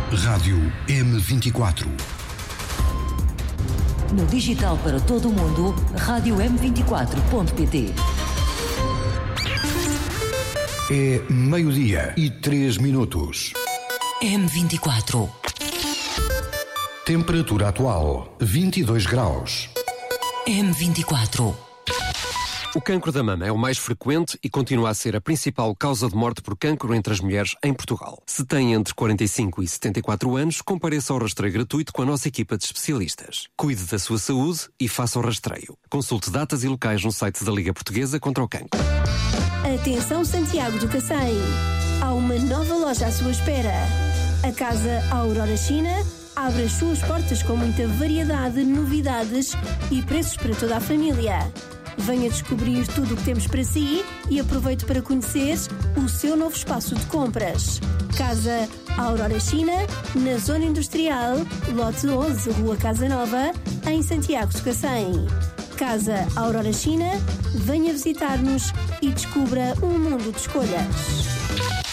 Rádio M24. No digital para todo o mundo, rádio M24.pt. É meio-dia e 3 minutos. M24. Temperatura atual, 22 graus. M24. O cancro da mama é o mais frequente e continua a ser a principal causa de morte por cancro entre as mulheres em Portugal. Se tem entre 45 e 74 anos, compareça ao rastreio gratuito com a nossa equipa de especialistas. Cuide da sua saúde e faça o rastreio. Consulte datas e locais no site da Liga Portuguesa contra o Cancro. Atenção Santiago do Cacém. Há uma nova loja à sua espera. A Casa Aurora China abre as suas portas com muita variedade, novidades e preços para toda a família. Venha descobrir tudo o que temos para si e aproveite para conhecer o seu novo espaço de compras. Casa Aurora China, na Zona Industrial, lote 11, Rua Casa Nova, em Santiago de Cacém. Casa Aurora China, venha visitar-nos e descubra um mundo de escolhas.